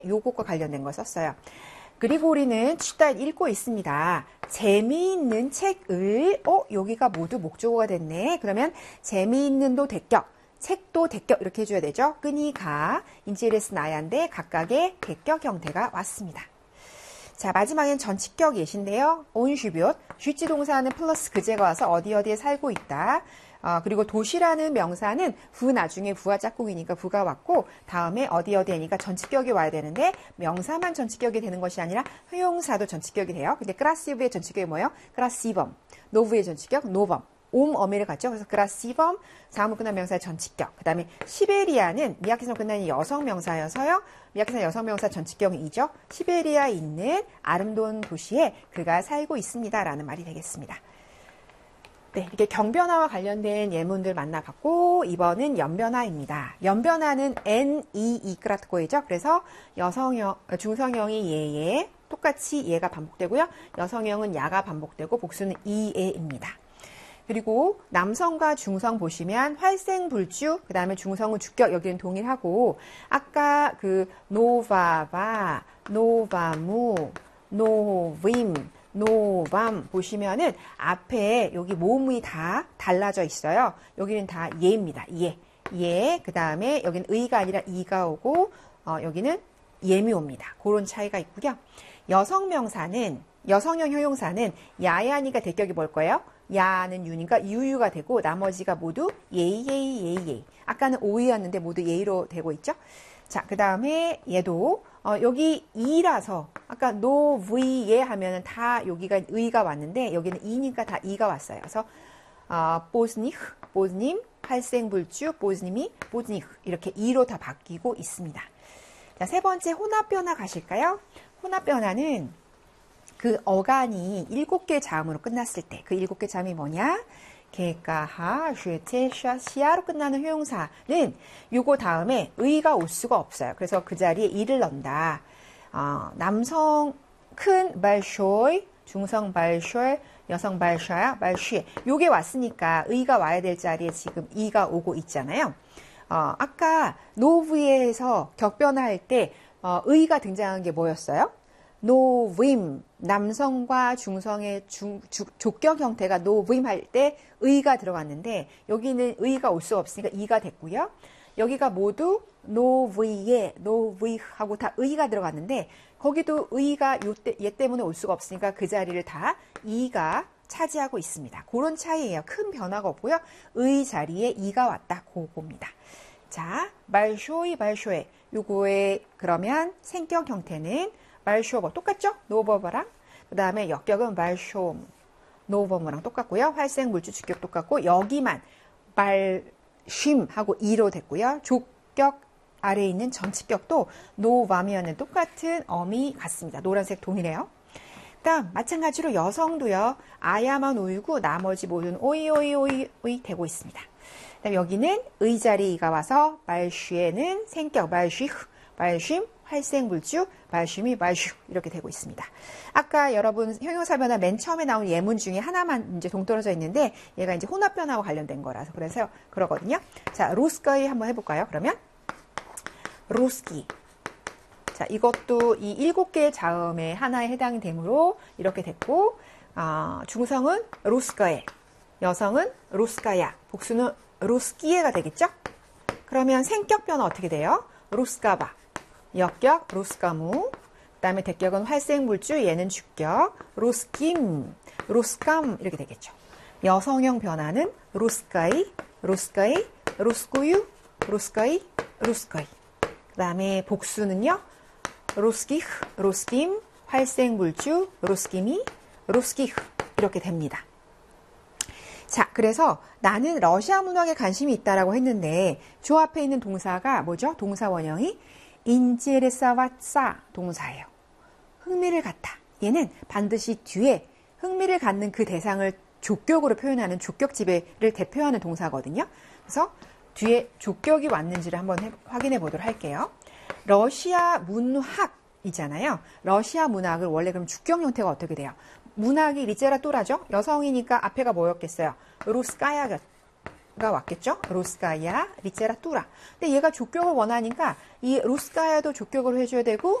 요것과 관련된 걸 썼어요. 그리고 우리는 취따 읽고 있습니다. 재미있는 책을, 여기가 모두 목적어가 됐네. 그러면 재미있는도 대격, 책도 대격 이렇게 해줘야 되죠. 끈이가, 인지레스 나야인데 각각의 대격 형태가 왔습니다. 자, 마지막엔 전치격 예시인데요. 온슈뷿, 쥐지 동사는 플러스 그제가 와서 어디에 살고 있다. 그리고 도시라는 명사는 부 나중에 부와 짝꿍이니까 부가 왔고 다음에 어디에니까 전치격이 와야 되는데 명사만 전치격이 되는 것이 아니라 형용사도 전치격이 돼요. 근데 크라시브의 전치격이 뭐예요? 크라시범. 노브의 전치격 노범. 어미를 갖죠. 그래서 크라시범, 사음으로 끝난 명사의 전치격. 그 다음에 시베리아는 미야키선으로 끝나는 여성 명사여서요. 미야키선 여성 명사 전치격이죠. 시베리아에 있는 아름다운 도시에 그가 살고 있습니다. 라는 말이 되겠습니다. 네, 이렇게 경변화와 관련된 예문들 만나봤고 2번은 연변화입니다. 연변화는 N-E-E-끄라트고이죠. 그래서 중성형이 예에 똑같이 예가 반복되고요. 여성형은 야가 반복되고 복수는 이에입니다. 그리고 남성과 중성 보시면 활생불주, 그 다음에 중성은 주격, 여기는 동일하고 아까 그 노바바, 노바무, 노빔, 노밤 보시면은 앞에 여기 모음이 다 달라져 있어요. 여기는 다 예입니다. 예. 그 다음에 여기는 의가 아니라 이가 오고 여기는 예미 옵니다. 그런 차이가 있고요. 여성명사는 여성형 형용사는 야야니가 대격이 뭘 거예요? 야는 유니까 유유가 되고 나머지가 모두 예이. 아까는 오이였는데 모두 예이로 되고 있죠. 자, 그 다음에 얘도 여기 이라서 아까 노브이예 하면은 다 여기가 의가 왔는데 여기는 이니까 다 이가 왔어요. 그래서 보즈님, 활생불주, 보즈님이 보즈니흐 이렇게 이로 다 바뀌고 있습니다. 자, 세 번째 혼합변화 가실까요? 혼합변화는 그 어간이 7개 자음으로 끝났을 때 그 7개 자음이 뭐냐? 게까하, 쉐테, 샤시아로 끝나는 효용사는 요거 다음에 의가 올 수가 없어요. 그래서 그 자리에 이를 넣는다. 남성 큰 발쇼이, 중성 발쇼이, 여성 발쇼야, 발쉬. 요게 왔으니까 의가 와야 될 자리에 지금 이가 오고 있잖아요. 아까 노브에서 격변화할 때 의가 등장한 게 뭐였어요? 노브임, 남성과 중성의 족격 형태가 노브임 할 때 의가 들어갔는데 여기는 의가 올 수 없으니까 이가 됐고요. 여기가 모두 노브이에, 노브이 하고 다 의가 들어갔는데 거기도 의가 얘 때문에 올 수가 없으니까 그 자리를 다 이가 차지하고 있습니다. 그런 차이예요. 큰 변화가 없고요. 의 자리에 이가 왔다. 그겁니다. 자, 발쇼이, 요거의 그러면 생격 형태는 말쇼버 똑같죠? 노버버랑 그 다음에 역격은 말쇼 노버버랑 똑같고요. 활생물주 주격 똑같고 여기만 발쉼하고 이로 됐고요. 족격 아래에 있는 전치격도 노밤이었는 똑같은 어미 같습니다. 노란색 동이네요. 그다음 마찬가지로 여성도요. 아야만 오이고 나머지 모든 오이 되고 있습니다. 그다음 여기는 의자리가 와서 말쉬에는 생격 말쉬 발쉼 활생불주, 발쉼이 말슈 이렇게 되고 있습니다. 아까 여러분 형용사 변화 맨 처음에 나온 예문 중에 하나만 이제 동떨어져 있는데 얘가 이제 혼합 변화와 관련된 거라서 그래서 그러거든요. 자, 루스카이 한번 해볼까요? 그러면 루스키. 자, 이것도 이 7개의 자음의 하나에 해당이 되므로 이렇게 됐고 중성은 루스카에, 여성은 루스카야, 복수는 루스키에가 되겠죠? 그러면 생격 변화 어떻게 돼요? 루스카바. 역격 루스카무, 그 다음에 대격은 활생불주, 얘는 주격, 루스킴, 루스캄 이렇게 되겠죠. 여성형 변화는 루스카이, 루스쿠유, 루스카이. 그 다음에 복수는요. 루스키흐, 루스킴, 활생불주, 루스키미, 루스키흐 이렇게 됩니다. 자, 그래서 나는 러시아 문학에 관심이 있다라고 했는데 조 앞에 있는 동사가 뭐죠? 동사 원형이 인제레사와싸 동사예요. 흥미를 갖다. 얘는 반드시 뒤에 흥미를 갖는 그 대상을 족격으로 표현하는 족격지배를 대표하는 동사거든요. 그래서 뒤에 족격이 왔는지를 한번 확인해 보도록 할게요. 러시아 문학이잖아요. 러시아 문학을 원래 그럼 주격 형태가 어떻게 돼요? 문학이 리제라또라죠. 여성이니까 앞에가 뭐였겠어요? 왔겠죠? 루스카야 리테라뚜라. 근데 얘가 조격을 원하니까 이 루스카야도 조격을 해줘야 되고